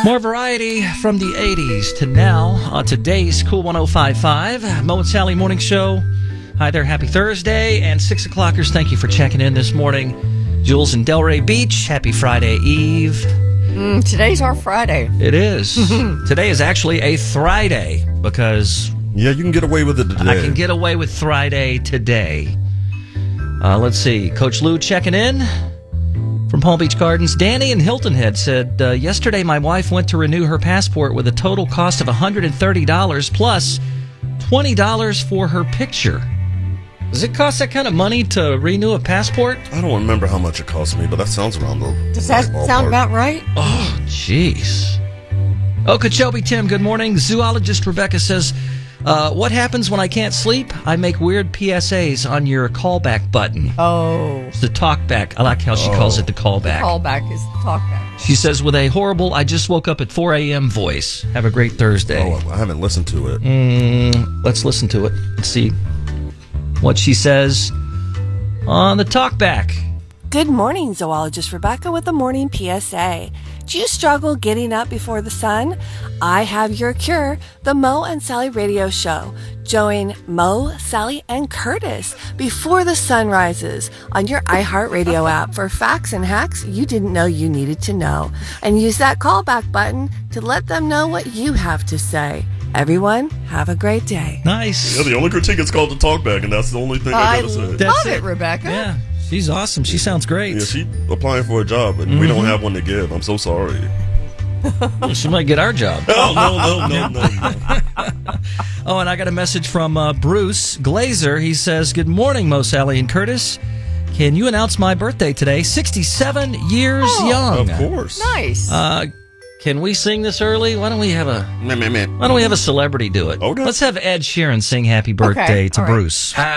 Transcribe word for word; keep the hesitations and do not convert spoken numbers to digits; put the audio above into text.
More variety from the eighties to now on today's Cool one oh five point five. Mo and Sally Morning Show. Hi there, happy Thursday. And six o'clockers, thank you for checking in this morning. Jules in Delray Beach, happy Friday Eve. Mm, today's our Friday. It is. Today is actually a Friday because... Yeah, you can get away with it today. I can get away with Friday today. Uh, let's see. Coach Lou checking in from Palm Beach Gardens. Danny in Hilton Head said, uh, yesterday my wife went to renew her passport with a total cost of one hundred thirty dollars plus twenty dollars for her picture. Does it cost that kind of money to renew a passport? I don't remember how much it cost me, but that sounds around the Does that right sound ballpark. about right? Oh, jeez. Okeechobee Tim, good morning. Zoologist Rebecca says, uh, what happens when I can't sleep? I make weird P S As on your callback button. Oh. It's the talkback. I like how she Oh. calls it the callback. Callback is talkback. She says, with a horrible, I just woke up at four a.m. voice. Have a great Thursday. Oh, I haven't listened to it. Mm, let's listen to it. Let's see what she says on the talkback. Good morning, Zoologist Rebecca with the Morning P S A. Do you struggle getting up before the sun? I have your cure, the Mo and Sally radio show. Join Mo, Sally, and Curtis before the sun rises on your iHeartRadio app for facts and hacks you didn't know you needed to know. And use that callback button to let them know what you have to say. Everyone, have a great day. Nice. Yeah, the only critique is called the talkback, and that's the only thing I, I gotta say. That's love it, it. Rebecca. Yeah, she's awesome. She sounds great. Yeah, she applying for a job, and we don't have one to give. I'm so sorry. She might get our job. Oh, no, no, no, no, no. Oh, and I got a message from uh, Bruce Glazer. He says, good morning, Mo, Sally, and Curtis. Can you announce my birthday today? sixty-seven years Oh, young. Of course. Nice. Uh, can we sing this early? Why don't we have a Meh, meh, meh. Why don't we have a celebrity do it? Okay. Let's have Ed Sheeran sing happy birthday Okay, to all right. Bruce.